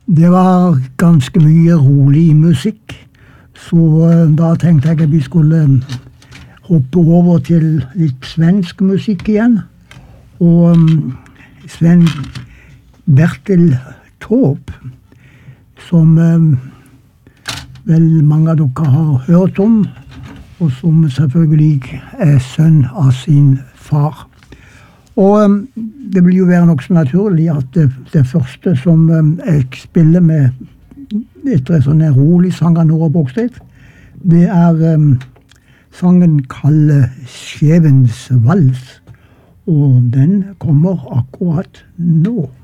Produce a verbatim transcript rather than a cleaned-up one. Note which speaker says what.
Speaker 1: Det var ganske mye rolig musikk, så da tenkte jeg at vi skulle hoppe over til litt svensk musikk igjen. Og Sven Bertil Taube, som vel mange av dere har hørt om, og som selvfølgelig er sønn av sin far. Og det vil jo være nokså naturlig at det, det første som jeg spiller med etter en sånn rolig sang av Nora Brogstedt, det er um, sangen Kalle Skjevens vals, og den kommer akkurat nå.